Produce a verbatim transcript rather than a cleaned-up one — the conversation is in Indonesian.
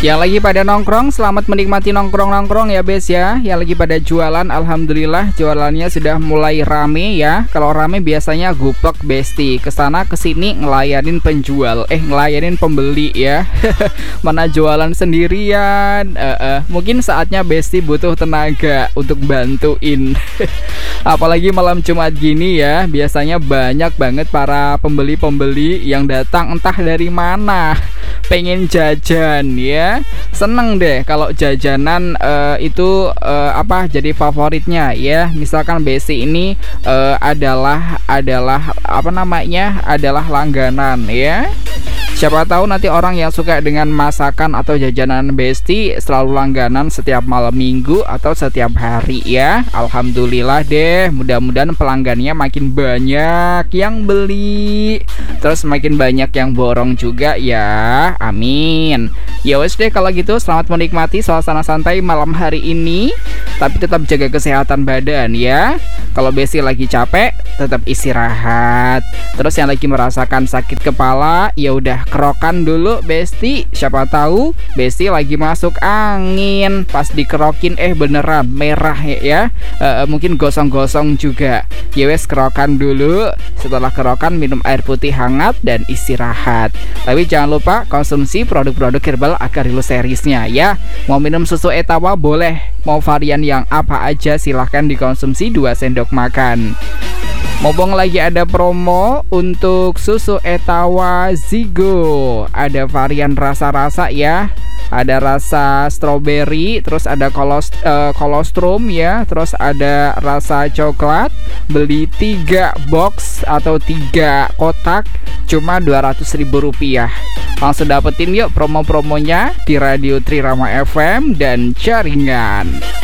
Yang lagi pada nongkrong, selamat menikmati nongkrong-nongkrong ya Bes ya. Yang lagi pada jualan, alhamdulillah jualannya sudah mulai rame ya. Kalau rame biasanya gupek Besti, kesana kesini ngelayanin penjual, eh ngelayanin pembeli ya. Mana jualan sendirian. uh, uh, Mungkin saatnya Besti butuh tenaga untuk bantuin. Apalagi malam Jumat gini ya, biasanya banyak banget para pembeli-pembeli yang datang entah dari mana, pengen jajan ya. Seneng deh kalau jajanan uh, itu uh, apa jadi favoritnya ya. Misalkan Besti ini uh, adalah adalah apa namanya adalah langganan ya. Siapa tahu nanti orang yang suka dengan masakan atau jajanan Besti selalu langganan setiap malam minggu atau setiap hari ya. Alhamdulillah deh, mudah-mudahan pelanggannya makin banyak yang beli, terus makin banyak yang borong juga ya. Amin. Ya wes deh kalau gitu, selamat menikmati suasana santai malam hari ini. Tapi tetap jaga kesehatan badan ya. Kalau Besti lagi capek, tetap istirahat. Terus yang lagi merasakan sakit kepala, ya udah kerokan dulu Besti. Siapa tahu Besti lagi masuk angin, pas dikerokin eh beneran merah ya. E, mungkin gosong-gosong juga. Ya wes kerokan dulu. Setelah kerokan minum air putih hangat dan istirahat. Tapi jangan lupa konsumsi produk-produk herbal Agarilus seriesnya ya. Mau minum susu Etawa boleh. Mau varian yang apa aja silahkan dikonsumsi dua sendok makan. Mumpung lagi ada promo untuk susu Etawa Zigo, ada varian rasa-rasa ya. Ada rasa strawberry, terus ada kolos, uh, kolostrum ya, terus ada rasa coklat. Beli tiga box atau tiga kotak cuma dua ratus ribu rupiah. Langsung dapetin yuk promo-promonya di Radio Trirama F M dan jaringan.